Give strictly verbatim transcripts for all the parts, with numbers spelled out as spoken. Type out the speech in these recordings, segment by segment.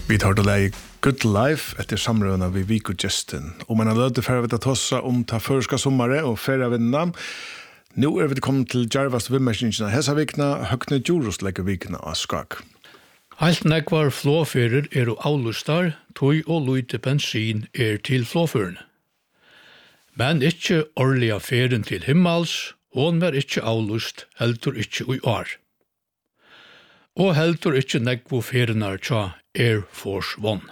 Vi tar det lei Good Life etter samrøvna vi Viko Justin. Og man har løtt til ferdig å tossa om ta førska sommare og ferdig vinna. Nå er vi kommet til Jarvast vimmerskinsina hesa vikna, høgne Djuros legger vikna av skak. Alt nekvar flåfører er og avlustar, tog og lute bensin er til flåførene. Men ikkje årlige ferien til himmels, og er ikkje avlust, heldur ikkje ui år. Og heldur ikkje nekvo ferienar tja Air Force One.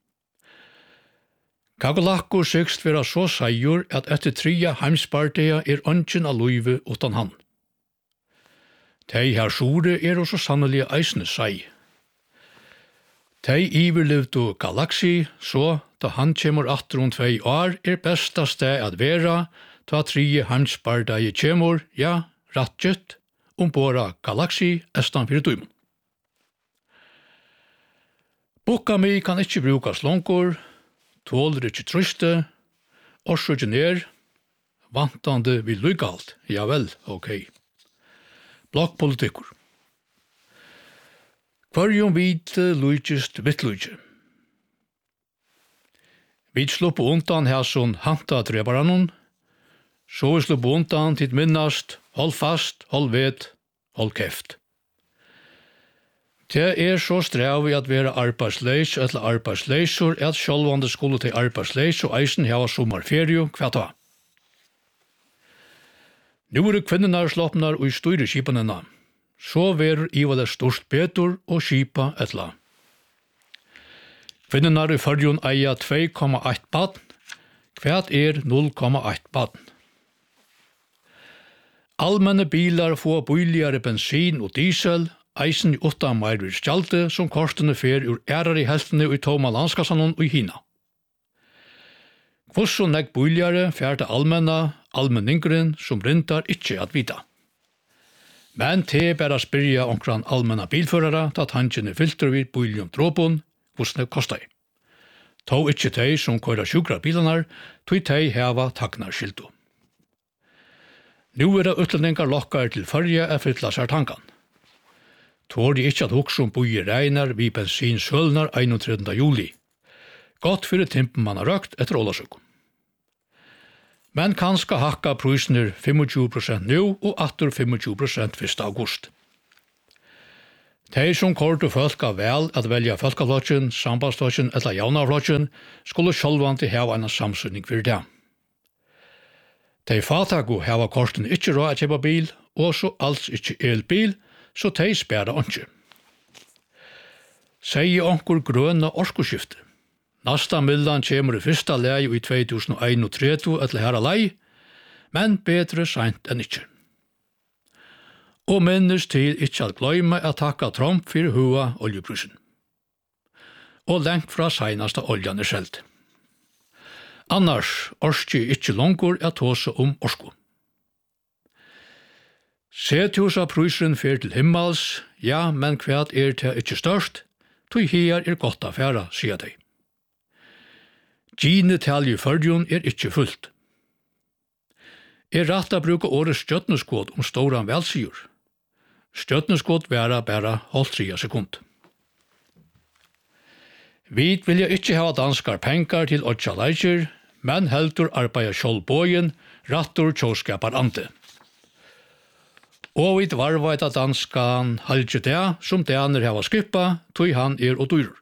Kagalakko sykst vera så seier at etter tria heimspartia er ønsken av luive utan han. Tei her sjore er også sannelig eisne sei. Tei iverlevdu galaksi, så da han kjemur atter om tvei år er besta sted at vera, ta tria heimspartia kjemur, ja, rattjett, ombora galaksi estan fyrir døymon. Boka mi kan ikkje brukas longkor, tåler ikkje truste, orsøkje ner, vantande vil lykalt, ja vel, ok. Blokkpolitikkur. Kvarjum vite lykjist vittlykje. Vi sluppu undan hæson hanta trebaranon, så vi sluppu undan tid minnast, hold fast, hold vet, hold keft. Det er så strev i at være arbeidsleis eller arbeidsleisor at sjølvande skulle til arbeidsleis og eisen hava sommerferie kvata. Nå er kvinnenar sloppnar og i styre skipanena. Så verur iva det størst betur og skipa etla. Kvinnenar i fyrjun eia två komma ett baden, kvært er noll komma ett baden. Allmenne bilar få billigare bensin og diesel, eisen i åtta meir skjalte som kortene fer ur ærar i heltene i toma landskassanon og i hina. Hvorsom nek buljare fjerde allmenna, allmenningren som rindar ikkje at vita. Men te bæra spyrja omkran allmenna bilførare tatt hanskjene filter vid buljum dråpon, hvorsne kostai. Tå ikkje tei som køyra sjukra bilanar, tog tei heva tagnarskildo. Nu er det utlendingar lokkar til fyrja er fylla sær tankan. Tår de ikkje at hoksom boi regnar vi bensin sølnar einogtredje juli. Godt fyrir timpen man har røkt etter ålasøkken. Men kanska hakka prusner tjugofem prosent nu og atter tjugofem prosent første august. Tei som kortu folka vel at velja folkaflotjen, sambandsflotjen eller jaunaflotjen skulle sjálvandi heva en samsynning fyrir det. Tei fatago heva korten ikkje råd at kjepa bil, og så alls ikkje elbil, så tei spæra åndsje. Sei onkur grøna orskoskifte. Nasta mildan kjemur i fyrsta lei i två tusen einogtrettu etter herra lei, men betre seint enn ikkje. Og minnes til ikkje at gløyma at takka Trump fyrir hua oljeprusen. Og lengt fra seinasta oljan er selt. Annars orskje ikkje longur at tåse om orsko. Sethusa prusen fer til himmels, ja, men kvært er det ikkje størst, tog her er godt affæra, sier de. Gine talje fyrjun er ikkje fullt. Er rett å bruke årets stjøtneskåd om ståran velsigur. Stjøtneskåd væra bæra holdt tria sekund. Vi vilja ikkje hava danskar pengar til åtja leikir, men heldur arbeida sjålbågen, rattur tjóskapar ante. Og vi varvaita danskan halje det som daner hava skippa, tog han er og dyrur.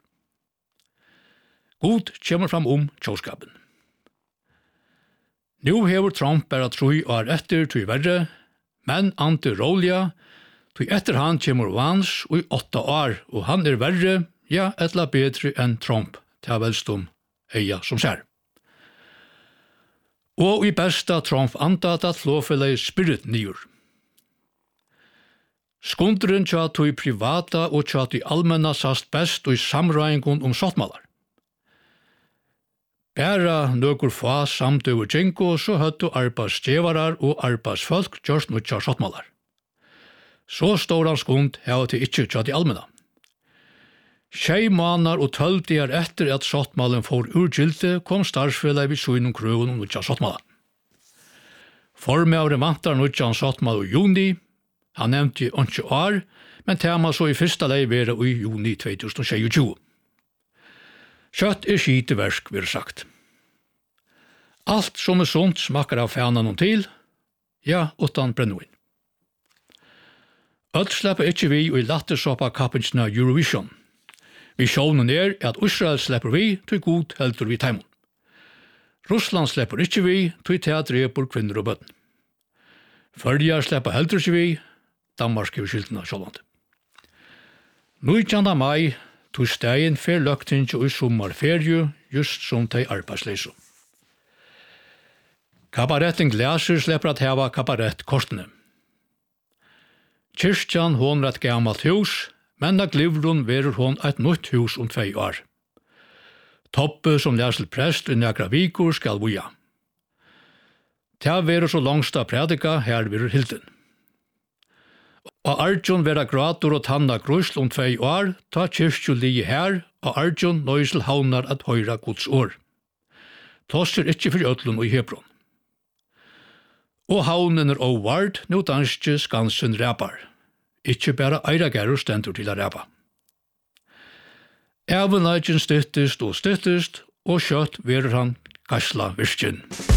God kjemur fram om tjóskapen. Nu hever Trump bæra troi år etter tog verre, men ante rolja, tog etter han kjemur vans og i åtta år, og han er verre, ja, etla bedre enn Trump, til velstum eia som ser. Og i besta Trump antat at flåfellei spirit nyur. Skundren tja tog privata og tja tog allmenna sast best og i samrøyngun om sottmalar. Bæra nøkur fa samdøver djenko så høttu arbeidsstjevarar og arbeidsfolk gjørst nutja sottmalar. Så stóran skund heva til ikkje tja tog allmenna. Tjei månader og tølv dier etter at sottmalen får urgilte kom starfsfellet vid suinum krøven om nutja sottmalar. Formøvre vantar nutja sottmal i juni. Han nevnte ikke år, men tema så i første lei være i juni två tusen tjueto. Kjøtt er skiteversk, vil sagt. Alt som er sunt smakker av fanen og til, ja, utan brennoin. Öll slipper ikke vi og i lattersoppa kappingsna Eurovision. Visionen er at Israel slipper vi til god heldur vi teimun. Russland slipper ikke vi til teatrepur kvinner og bøtten. Førjar slipper heldur ikke vi, Danmark er skyldna sjålande. nítjánda mai tog stegin fer løgtingi og i sommarferju just som tei arbeidsleisu. Kabaretten Glaser slipper at heva kabarettkortene. Kyrkjan hon er et gammalt hus, men da glivron verur hon et nytt hus om tvei år. Toppe som læsel prest i nekra vikur skal vuja. Ta verur så langsta predika her verur hilden. Og Arjun vera gratur og tanna grusl om tvei år, ta kyrkju ligi her, og Arjun nøysel haunar at høyra Guds år. Tosser ikkje for öllun og i Hebron. Og haunen er óvard, nå danske Skansen rapar. Ikkje bare eiragerur stendur til a rapa. Evenleidjen støttest og støttest, og kjøtt verur han gasla virkjen.